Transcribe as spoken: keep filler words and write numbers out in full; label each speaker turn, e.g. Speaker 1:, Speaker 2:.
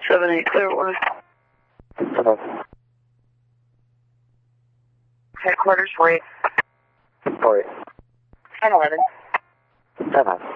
Speaker 1: seven eight Clearwater.
Speaker 2: Hello.
Speaker 3: Headquarters, four eight.
Speaker 2: Four eight.
Speaker 3: ten eleven.
Speaker 2: Seven.